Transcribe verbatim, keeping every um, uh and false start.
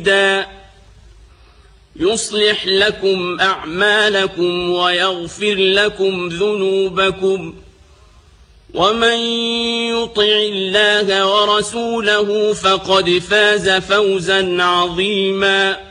يصلح لكم أعمالكم ويغفر لكم ذنوبكم ومن يطع الله ورسوله فقد فاز فوزا عظيما.